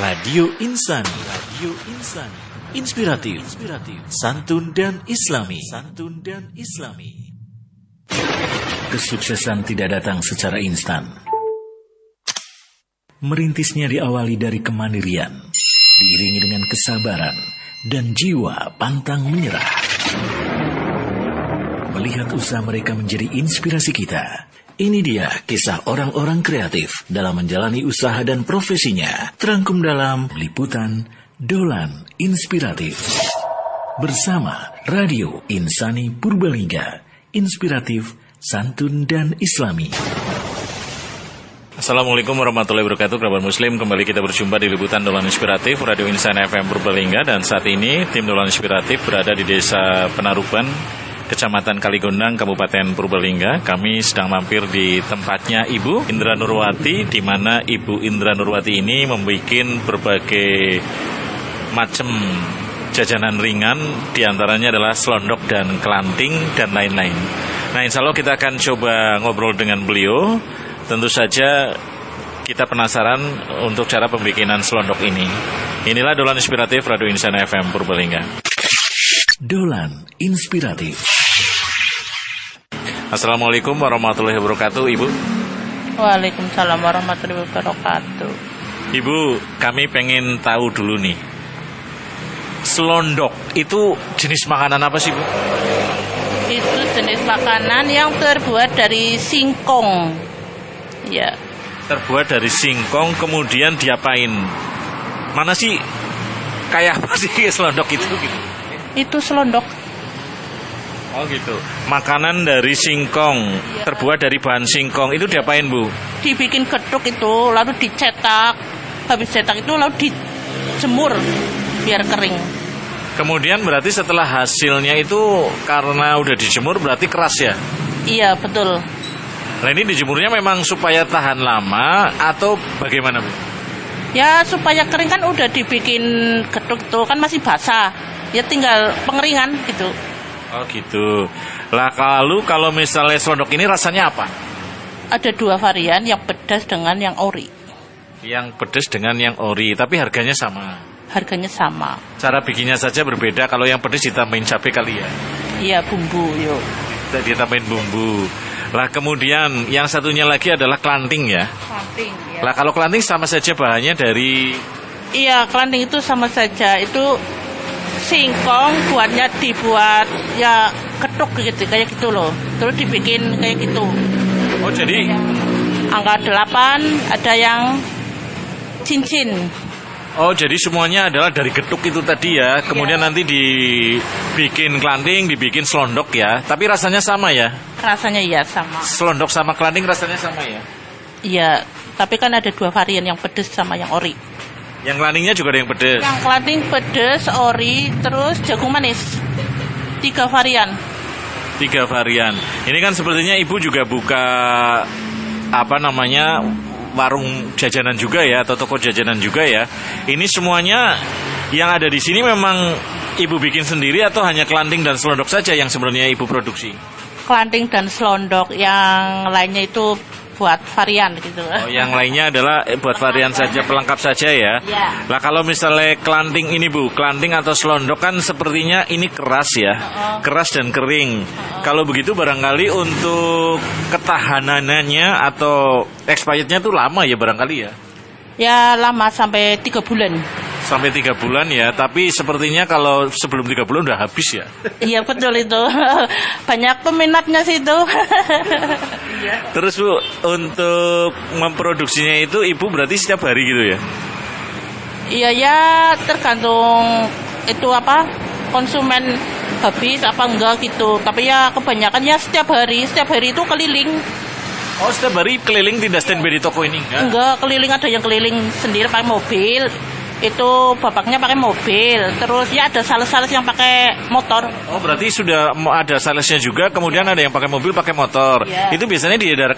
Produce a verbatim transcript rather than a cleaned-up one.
Radio Insani, Radio Insani, inspiratif, inspiratif, santun dan islami, santun dan islami. Kesuksesan tidak datang secara instan. Merintisnya diawali dari kemandirian, diiringi dengan kesabaran dan jiwa pantang menyerah. Melihat usaha mereka menjadi inspirasi kita. Ini dia kisah orang-orang kreatif dalam menjalani usaha dan profesinya. Terangkum dalam liputan Dolan Inspiratif. Bersama Radio Insani Purbalingga. Inspiratif, santun dan islami. Assalamualaikum warahmatullahi wabarakatuh, kerabat muslim. Kembali kita berjumpa di liputan Dolan Inspiratif Radio Insani F M Purbalingga. Dan saat ini tim Dolan Inspiratif berada di Desa Penaruban, Kecamatan Kaligondang, Kabupaten Purbalingga. Kami sedang mampir di tempatnya Ibu Indra Nurwati, di mana Ibu Indra Nurwati ini membuat berbagai macam jajanan ringan, diantaranya adalah selondok dan kelanting dan lain-lain. Nah, insya Allah kita akan coba ngobrol dengan beliau. Tentu saja kita penasaran untuk cara pembikinan selondok ini. Inilah Dolan Inspiratif Radio Insani F M Purbalingga. Dolan Inspiratif. Assalamualaikum warahmatullahi wabarakatuh, Ibu. Waalaikumsalam warahmatullahi wabarakatuh. Ibu, kami pengen tahu dulu nih, selondok itu jenis makanan apa sih, Bu? Itu jenis makanan yang terbuat dari singkong. Ya. Terbuat dari singkong, kemudian diapain? Mana sih kayak apa sih selondok itu gitu? Itu selondok. Oh gitu. Makanan dari singkong, ya. Terbuat dari bahan singkong. Itu diapain, Bu? Dibikin getuk itu, lalu dicetak. Habis cetak itu lalu dijemur biar kering. Kemudian berarti setelah hasilnya itu karena udah dijemur berarti keras ya? Iya, betul. Nah, ini dijemurnya memang supaya tahan lama atau bagaimana, Bu? Ya, supaya kering kan udah dibikin getuk itu kan masih basah. Ya tinggal pengeringan gitu. Oh gitu. Lah kalau kalau misalnya selondok ini rasanya apa? Ada dua varian, yang pedas dengan yang ori. Yang pedas dengan yang ori, tapi harganya sama. Harganya sama. Cara bikinnya saja berbeda. Kalau yang pedas ditambahin cabai kali ya? Iya, bumbu yuk. Ditambahin bumbu. Lah kemudian yang satunya lagi adalah kelanting ya? Kelanting ya. Lah kalau kelanting sama saja bahannya dari... Iya, kelanting itu sama saja. Itu singkong buatnya dibuat ya ketuk gitu, kayak gitu loh. Terus dibikin kayak gitu. Oh jadi angka delapan, ada yang cincin. Oh jadi semuanya adalah dari getuk itu tadi ya. Kemudian ya. Nanti dibikin kelanting, dibikin selondok ya. Tapi rasanya sama ya? Rasanya iya sama. Selondok sama kelanting rasanya sama ya? Iya, tapi kan ada dua varian, yang pedas sama yang ori. Yang kelantingnya juga ada yang pedas? Yang kelanting pedas, ori, terus jagung manis. Tiga varian. Tiga varian. Ini kan sepertinya Ibu juga buka apa namanya warung jajanan juga ya, atau toko jajanan juga ya. Ini semuanya yang ada di sini memang Ibu bikin sendiri atau hanya kelanting dan selondok saja yang sebenarnya Ibu produksi? Kelanting dan selondok, yang lainnya itu buat varian gitu. Oh, yang lainnya adalah eh, buat varian saja, pelengkap saja ya. Ya. Lah kalau misalnya kelanting ini, Bu, kelanting atau selondok kan sepertinya ini keras ya, uh-uh. keras dan kering. Uh-uh. Kalau begitu barangkali untuk ketahanannya atau expirednya tuh lama ya barangkali ya? Ya lama, sampai tiga bulan. Sampai tiga bulan ya, tapi sepertinya kalau sebelum tiga bulan udah habis ya? Iya betul itu, banyak peminatnya sih itu. Terus Bu, untuk memproduksinya itu Ibu berarti setiap hari gitu ya? Iya ya, tergantung itu apa, konsumen habis apa enggak gitu. Tapi ya kebanyakan ya setiap hari, setiap hari itu keliling. Oh setiap hari keliling, tidak standby di toko ini enggak? Enggak, keliling, ada yang keliling sendiri pakai mobil. Itu bapaknya pakai mobil. Terus ya ada sales-sales yang pakai motor. Oh berarti sudah ada salesnya juga. Kemudian ya. Ada yang pakai mobil, pakai motor ya. Itu biasanya di daerah,